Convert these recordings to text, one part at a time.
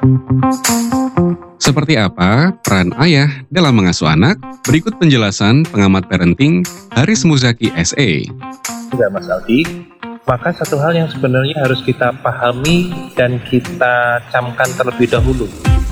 Seperti apa peran ayah dalam mengasuh anak? Berikut penjelasan pengamat parenting Haris Muzaki SE. Enggak, Mas Aldi. Maka satu hal yang sebenarnya harus kita pahami dan kita camkan terlebih dahulu.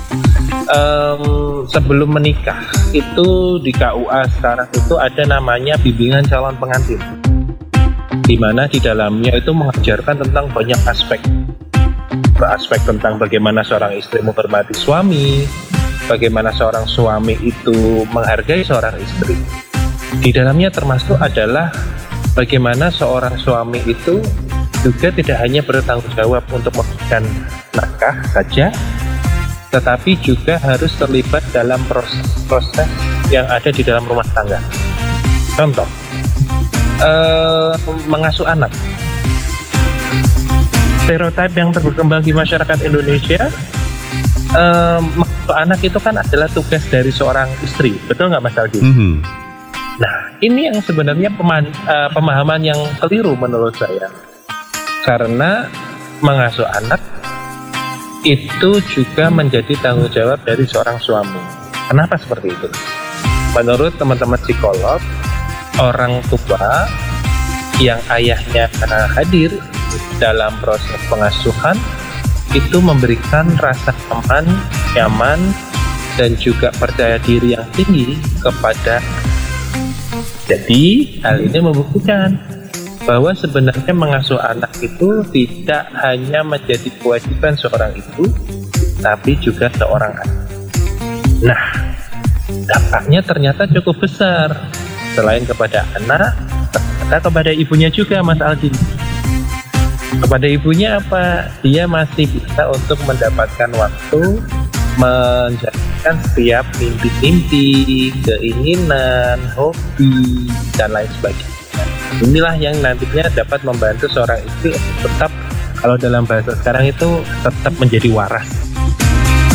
Sebelum menikah itu di KUA sekarang itu ada namanya bimbingan calon pengantin, di mana di dalamnya itu mengajarkan tentang banyak aspek tentang bagaimana seorang istri menghormati suami, bagaimana seorang suami itu menghargai seorang istri. Di dalamnya termasuk adalah bagaimana seorang suami itu juga tidak hanya bertanggung jawab untuk memberikan nafkah saja, tetapi juga harus terlibat dalam proses yang ada di dalam rumah tangga. Contoh, mengasuh anak. Stereotip yang berkembang di masyarakat Indonesia, mengasuh anak itu kan adalah tugas dari seorang istri, betul nggak Mas Aldi? Nah, ini yang sebenarnya pemahaman yang keliru menurut saya. Karena mengasuh anak itu juga menjadi tanggung jawab dari seorang suami. Kenapa seperti itu? Menurut teman-teman psikolog, orang tua yang ayahnya hadir dalam proses pengasuhan itu memberikan rasa aman, nyaman, dan juga percaya diri yang tinggi kepada. Jadi, hal ini membuktikan bahwa sebenarnya mengasuh anak itu tidak hanya menjadi kewajiban seorang ibu, tapi juga seorang anak. Nah, dampaknya ternyata cukup besar. Selain kepada anak, ternyata kepada ibunya juga, Mas Aldi. Kepada ibunya apa? Dia masih bisa untuk mendapatkan waktu menjalankan setiap mimpi-mimpi, keinginan, hobi, dan lain sebagainya. Inilah yang nantinya dapat membantu seorang istri untuk tetap, kalau dalam bahasa sekarang itu, tetap menjadi waras.